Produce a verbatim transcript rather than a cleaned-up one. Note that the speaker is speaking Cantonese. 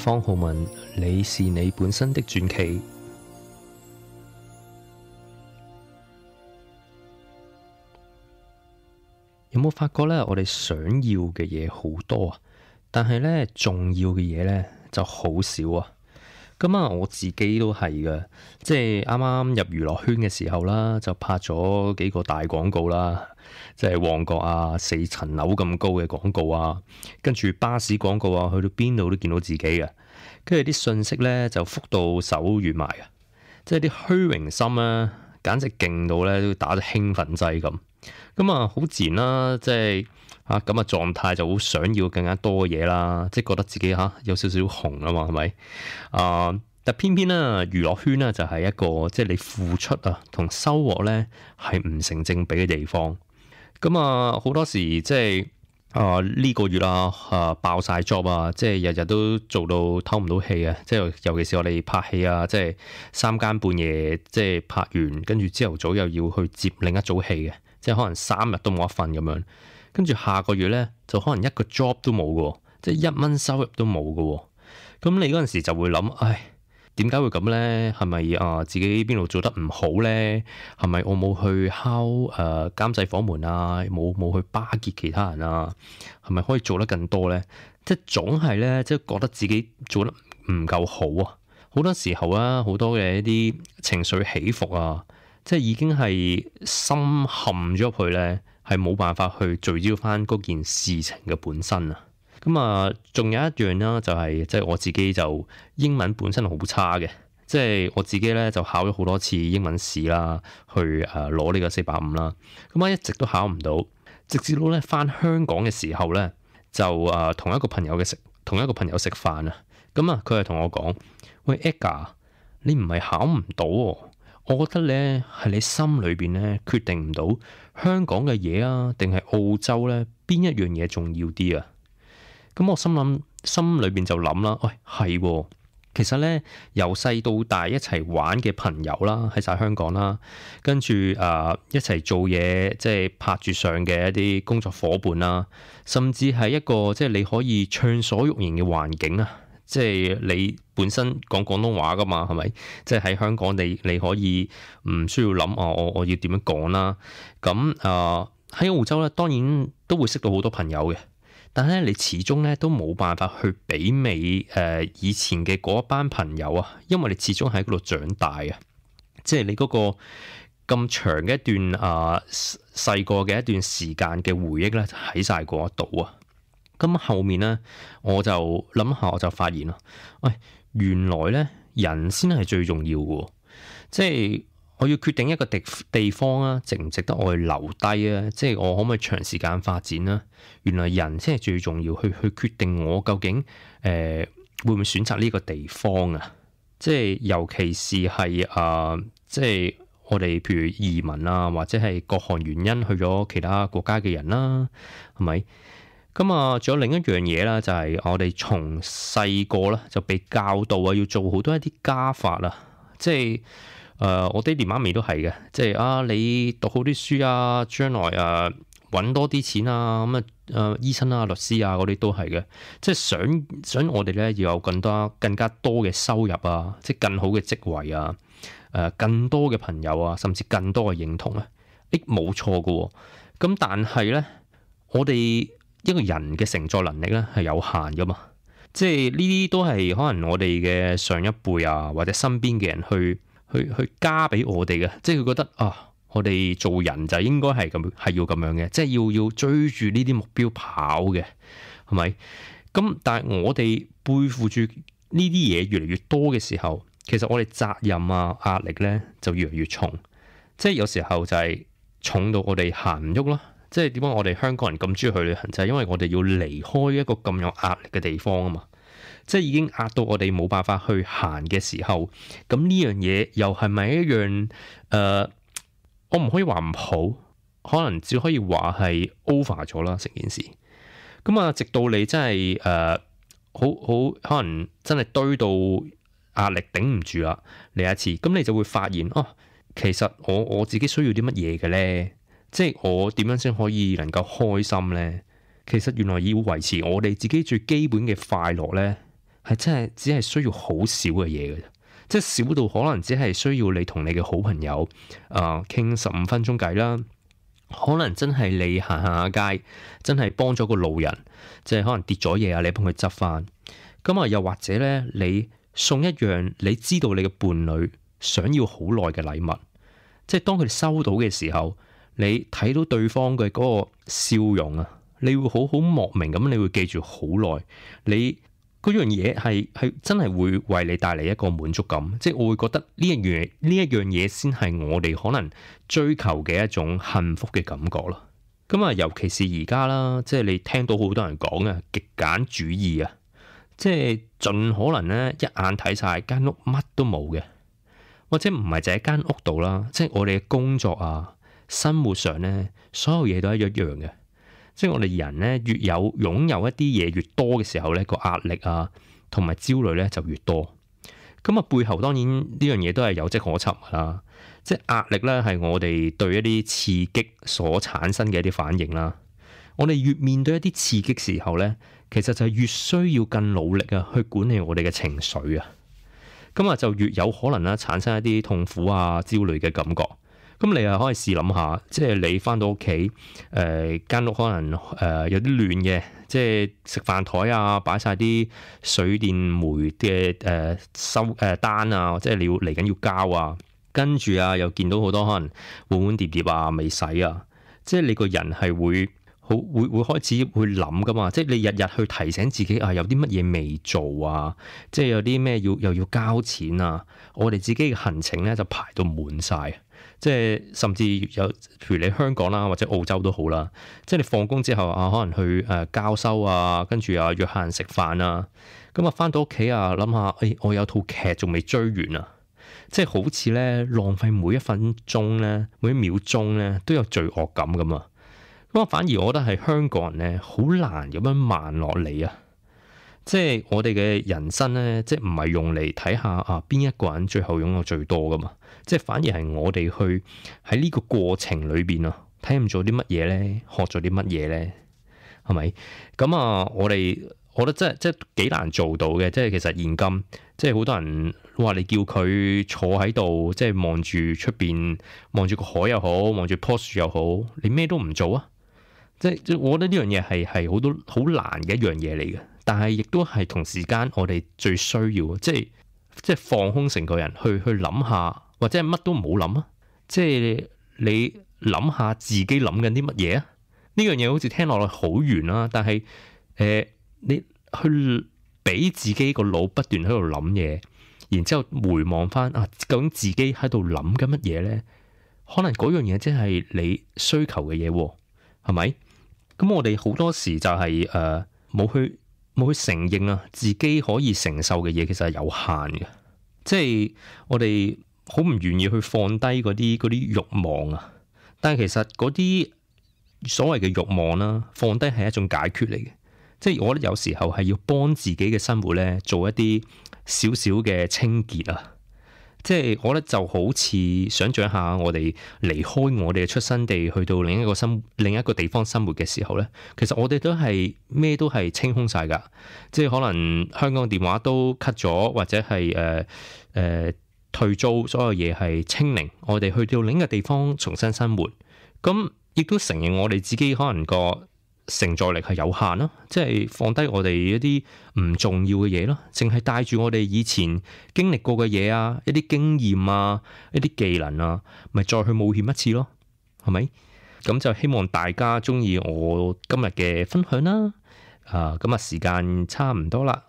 方浩文，你是你本身的傳奇。有冇發覺呢？我哋想要嘅嘢好多啊，但係呢，重要嘅嘢呢就好少啊。咁啊，我自己都係嘅，即係啱啱入娛樂圈嘅時候啦，就拍咗幾個大廣告啦，即係旺角啊，四層樓咁高嘅廣告啊，跟住巴士廣告啊，去到邊度都見到自己嘅，跟住啲信息咧就覆到手軟埋啊，即係啲虛榮心啊，簡直勁到咧都打咗興奮劑咁，咁啊好自然啦，即係。啊咁嘅狀態就好想要更加多嘅嘢啦，即係覺得自己嚇、啊、有少少紅啊嘛，係咪？啊！但偏偏咧娛樂圈咧就係一個即係你付出啊同收穫咧係唔成正比嘅地方。咁啊好多時即係啊呢個月啊啊爆晒 job 啊，即係日日都做到唞唔到氣啊！即係尤其是我哋拍戲啊，即係三更半夜即係拍完，跟住朝頭早又要去接另一組戲嘅，即係可能三日都冇一份咁樣。跟住下個月咧，就可能一個 job 都冇嘅，即係一蚊收入都冇嘅。咁你嗰陣時就會諗，唉，點解會咁咧？係咪啊自己邊度做得唔好咧？係咪我冇去敲誒、呃、監製房門啊？冇冇去巴結其他人啊？係咪可以做得更多咧？即係總係咧，即係覺得自己做得唔夠好啊！好多時候啊，好多嘅一啲情緒起伏啊，即係已經係深陷咗去咧。係冇辦法去聚焦翻嗰件事情嘅本身啊！咁啊，仲有一樣啦，就係即係我自己就英文本身好差嘅，即係我自己咧就考咗好多次英文試啦，去誒攞呢個四百五啦。咁啊一直都考唔到，直至到咧翻香港嘅時候咧，就誒同一個朋友嘅食同一個朋友食飯啊。咁啊，佢係同我講：喂 Edgar，你唔係考唔到喎。我覺得咧係你心裏邊咧決定唔到香港嘅嘢啊，定係澳洲咧邊一樣嘢重要啲啊？咁我心諗心裏邊就諗啦，喂係，其實咧由細到大一齊玩嘅朋友啦，喺晒香港啦，跟住誒、呃、一齊做嘢，即係拍住上嘅一啲工作伙伴啦，甚至係一個即係你可以暢所欲言嘅環境啊！即係你本身講廣東話噶嘛，係咪？即係喺香港你你可以唔需要諗啊，我我要點樣講啦？咁啊喺澳洲咧，當然都會識到好多朋友嘅，但係咧你始終咧都冇辦法去媲美誒、呃、以前嘅嗰一班朋友啊，因為你始終喺嗰度長大啊，即係你嗰個咁長嘅一段啊細個嘅一段時間嘅回憶咧，就喺晒嗰度啊。咁後面咧，我就諗下，我就發現咯，喂，原來咧人先係最重要嘅，即係我要決定一個地地方啊，值唔值得我去留低啊？即係我可唔可以長時間發展啊？原來人先係最重要，去去決定我究竟誒、呃、會唔會選擇呢個地方啊？即係尤其是係啊、呃，即係我哋譬如移民啊，或者係各項原因去咗其他國家嘅人啦，係咪？咁啊，仲有另一樣嘢啦，就係我哋從細個咧就被教導啊，要做好多一啲加法啊，即係誒、呃，我爹哋媽咪都係嘅，即係啊，你讀好啲書啊，將來誒揾多啲錢啊，咁啊誒醫生啊、律師啊嗰啲都係嘅，即係想想我哋咧要有更多更加多嘅收入啊，即係更好嘅職位啊，誒、呃、更多嘅朋友啊，甚至更多嘅認同啊，誒冇錯㗎，咁但係咧我哋一個人嘅承載能力咧係有限噶嘛，即係呢啲都係可能我哋嘅上一輩啊，或者身邊嘅人去去去加俾我哋嘅，即係佢覺得啊，我哋做人就應該係咁，係要咁樣嘅，即係要要追住呢啲目標跑嘅，係咪？咁但係我哋背負住呢啲嘢越嚟越多嘅時候，其實我哋責任啊、壓力咧就越嚟越重，即係有時候就係重到我哋行唔喐啦。即係點解我哋香港人咁中意去旅行，就係因為我哋要離開一個咁有壓力嘅地方啊嘛！即係已經壓到我哋冇辦法去行嘅時候，咁呢樣嘢又係咪一樣？誒、呃，我唔可以話唔好，可能只可以話係 over 咗啦成件事。咁啊，直到你真係誒、呃，好好可能真係堆到壓力頂唔住啦，嚟一次，咁你就會發現哦，其實我我自己需要啲乜嘢嘅咧？即係我點樣先可以能夠開心呢？其實原來要維持我哋自己最基本嘅快樂呢， 係真係只係需要好少嘅嘢嘅啫，即係少到可能只係需要你同你嘅好朋友啊傾十五分鐘偈啦。可能真係你行行下街，真係幫咗個路人，即係可能跌咗嘢啊，你幫佢執翻。咁啊，又或者咧，你送一樣你知道你嘅伴侶想要好耐嘅禮物，即係當佢哋收到嘅時候，你睇到對方嘅嗰個笑容啊，你會好好莫名咁，你會記住好耐。你嗰樣嘢係係真係會為你帶嚟一個滿足感，即係我會覺得呢一樣呢一樣嘢先係我哋可能追求嘅一種幸福嘅感覺咯。咁啊，尤其是而家啦，即係你聽到好多人講啊，極簡主義啊，即係盡可能咧一眼睇晒間屋乜都冇嘅，或者唔係就喺間屋度啦，即係我哋嘅工作啊、生活上咧，所有嘢都係一樣嘅。即係我哋人咧，越有擁有一啲嘢越多嘅時候咧，個壓力啊同埋焦慮咧就越多。咁啊，背後當然呢樣嘢都係有跡可尋啦。即係壓力咧係我哋對一啲刺激所產生嘅一啲反應啦。我哋越面對一啲刺激時候咧，其實就係越需要更努力啊去管理我哋嘅情緒啊。咁啊，就越有可能啦產生一啲痛苦啊、焦慮嘅感覺。咁你又可以試諗下，即係你翻到屋企，誒間屋可能誒、呃、有啲亂嘅，即係食飯台啊，擺晒啲水電煤嘅誒、呃、收誒、呃、單啊，或者你要嚟緊要交啊，跟住啊又見到好多可能碗碗碟碟啊未洗啊，即係你個人係會好會會開始會諗噶嘛，即係你日日去提醒自己啊，有啲乜嘢未做啊，即係有啲咩要又要交錢啊，我哋自己嘅行程咧就排到滿晒。即係甚至有，譬如你香港啦，或者澳洲都好啦。即係你放工之後啊，可能去誒交收啊，跟住啊約客人食飯啊。咁啊，翻到屋企啊，諗下，誒、哎、我有套劇仲未追完啊。即係好似咧浪費每一分鐘咧，每一秒鐘咧都有罪惡感咁啊。咁啊，反而我覺得係香港人咧好難咁樣慢落嚟啊。即係我哋嘅人生咧，即係唔係用嚟睇下啊邊一個人最後擁有最多噶嘛？即係反而係我哋去喺呢個過程裏邊啊，體驗咗啲乜嘢咧，學咗啲乜嘢咧，係咪？咁啊，我哋我覺得真係即係幾難做到嘅。即係其實現今，即係好多人話你叫佢坐喺度，即係望住出邊，望住個海又好，望住棵樹又好，你咩都唔做啊！即係即係，我覺得呢樣嘢係係好多好難嘅一樣嘢嚟嘅。但係亦都係同時間我哋最需要，即係即係放空成個人去去諗下，或者係乜都唔好諗啊！即係你諗下自己諗緊啲乜嘢啊？呢樣嘢好似聽落去好遠啦，但係誒、呃、你去俾自己個腦不斷喺度諗嘢，然之後回望翻啊，究竟自己喺度諗緊乜嘢咧？可能嗰樣嘢即係你需求嘅嘢，係咪？咁我哋好多時就係誒冇去。冇去承認啊，自己可以承受嘅嘢其實係有限嘅，即係我哋好唔願意去放低嗰啲嗰啲慾望啊。但係其實嗰啲所謂嘅慾望啦，放低係一種解決嚟嘅。即係我覺得有時候係要幫自己嘅生活咧做一啲少少嘅清潔啊。即係我覺得就好似想像下，我哋離開我哋嘅出生地，去到另一個生另一個地方生活嘅時候咧，其實我哋都係咩都係清空晒㗎。即係可能香港電話都 cut 咗，或者係誒誒退租，所有嘢係清零。我哋去到另一個地方重新生活，咁亦都承認我哋自己可能個承載力係有限咯，即係放低我哋一啲唔重要嘅嘢咯，淨係帶住我哋以前經歷過嘅嘢啊，一啲經驗啊，一啲技能啊，咪再去冒險一次咯，係咪？咁就希望大家鍾意我今日嘅分享啦。啊，咁啊時間差唔多啦，